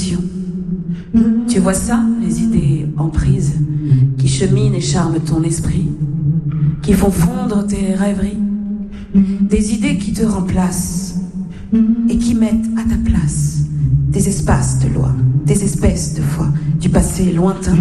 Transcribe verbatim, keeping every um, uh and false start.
questions. Tu vois ça, les idées en prise, qui cheminent et charment ton esprit, qui font fondre tes rêveries, des idées qui te remplacent et qui mettent à ta place des espaces de loi, des espèces de foi, du passé lointain,